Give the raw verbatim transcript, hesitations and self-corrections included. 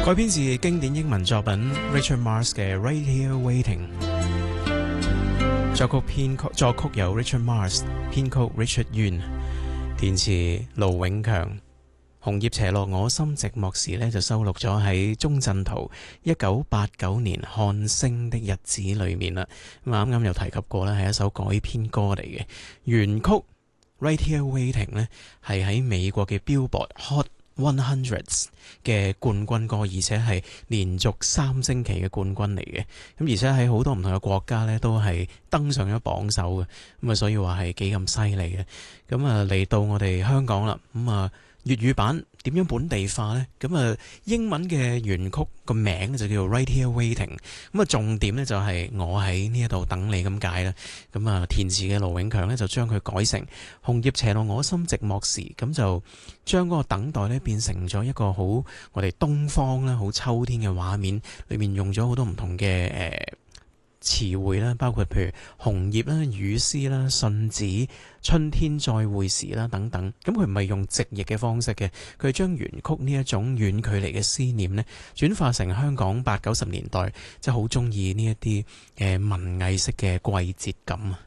改編自經典英文作品 Richard Marx 嘅《Right Here Waiting》，作曲編曲作曲由 Richard Marx， 編曲 Richard Yuen， 填詞盧永強。紅葉斜落我心寂寞時呢，就收錄咗喺鐘鎮濤一九八九年看星的日子裏面啦。咁啱啱有提及過咧，係一首改編歌嚟嘅。原曲 Right Here Waiting 呢，係喺美國嘅 Billboard Hot one hundred 嘅冠軍歌，而且係連續三星期嘅冠軍嚟嘅。咁而且喺好多唔同嘅國家呢，都係登上咗榜首嘅。咁啊，所以話係幾咁犀利嘅。咁啊，嚟到我哋香港啦。咁啊，粵語版點樣本地化呢？咁啊，英文嘅原曲個名就叫做 Right Here Waiting。咁啊，重點呢就係我喺呢一度等你咁解啦。咁啊，填詞嘅盧永強呢，就將佢改成紅葉斜落我心寂寞時，咁就將嗰個等待呢變成咗一個好我哋東方啦，好秋天嘅畫面，裏面用咗好多唔同嘅誒詞彙啦，包括譬如紅葉啦、雨絲啦、信紙、春天再會時啦等等。咁佢唔係用直譯嘅方式嘅，佢將原曲呢一種遠距離嘅思念呢，轉化成香港八九十年代即係好中意呢一啲誒文藝式嘅季節感啊。